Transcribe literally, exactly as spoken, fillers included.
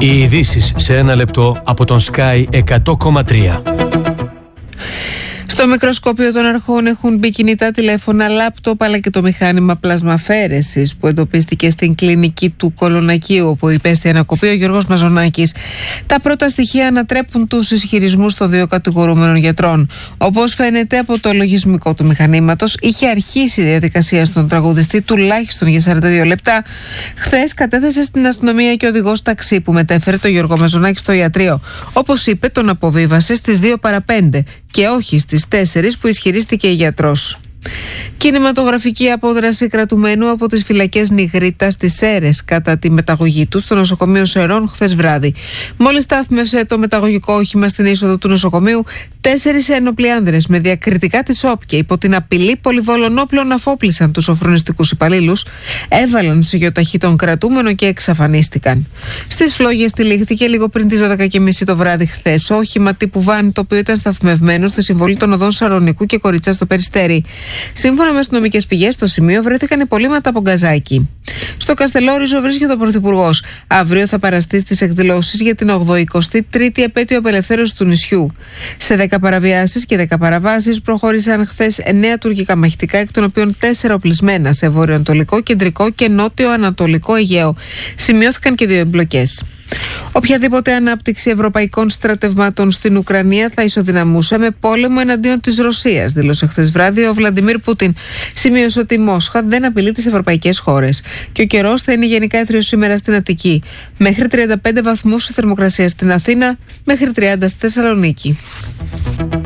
Οι ειδήσεις σε ένα λεπτό από τον Sky εκατό κόμμα τρία. Στο μικροσκόπιο των αρχών έχουν μπει κινητά τηλέφωνα, λάπτοπ αλλά και το μηχάνημα πλασμαφέρεσης που εντοπίστηκε στην κλινική του Κολονακίου, όπου υπέστη ανακοπή ο Γιώργος Μαζονάκης. Τα πρώτα στοιχεία ανατρέπουν τους ισχυρισμούς των δύο κατηγορούμενων γιατρών. Όπως φαίνεται από το λογισμικό του μηχανήματος, είχε αρχίσει η διαδικασία στον τραγουδιστή τουλάχιστον για σαράντα δύο λεπτά. Χθες κατέθεσε στην αστυνομία και οδηγός ταξί που μετέφερε τον Γιώργο Μαζονάκη στο ιατρείο. Όπως είπε, τον αποβίβασε στις δύο παρά πέντε και όχι στις τέσσερις που ισχυρίστηκε η γιατρός. Κινηματογραφική απόδραση κρατουμένου από τις φυλακές Νιγρήτα στις Σέρρες κατά τη μεταγωγή του στο νοσοκομείο Σερών χθες βράδυ. Μόλις στάθμευσε το μεταγωγικό όχημα στην είσοδο του νοσοκομείου, τέσσερις ένοπλοι άνδρες με διακριτικά της όπια υπό την απειλή πολυβόλων όπλων αφόπλησαν τους σοφρονιστικούς υπαλλήλους, έβαλαν σε γεωταχή τον κρατούμενο και εξαφανίστηκαν. Στις φλόγες τυλίχθηκε λίγο πριν τις δώδεκα και μισή το βράδυ χθες όχημα τύπου βαν, το οποίο ήταν σταθμευμένο στη συμβολή των οδών Σαρονικού και Κοριτσά στο Περιστέρι. Σύμφωνα με αστυνομικές πηγές, στο σημείο βρέθηκαν υπολείμματα από γκαζάκι. Στο Καστελόριζο βρίσκεται ο Πρωθυπουργός. Αύριο θα παραστεί στις εκδηλώσεις για την ογδοηκοστή τρίτη επέτειο απελευθέρωσης του νησιού. Σε δέκα παραβιάσεις και δέκα παραβάσεις προχώρησαν χθες εννέα τουρκικά μαχητικά, εκ των οποίων τέσσερα οπλισμένα σε βορειοανατολικό, κεντρικό και νότιο-ανατολικό Αιγαίο. Σημειώθηκαν και δύο εμπλοκές. Οποιαδήποτε ανάπτυξη ευρωπαϊκών στρατευμάτων στην Ουκρανία θα ισοδυναμούσε με πόλεμο εναντίον της Ρωσίας, δήλωσε χθες βράδυ ο Βλαντιμίρ Πούτιν. Σημείωσε ότι η Μόσχα δεν απειλεί τις ευρωπαϊκές χώρες και ο καιρός θα είναι γενικά έθριος σήμερα στην Αττική. Μέχρι τριάντα πέντε βαθμούς η θερμοκρασία στην Αθήνα, μέχρι τριάντα στη Θεσσαλονίκη.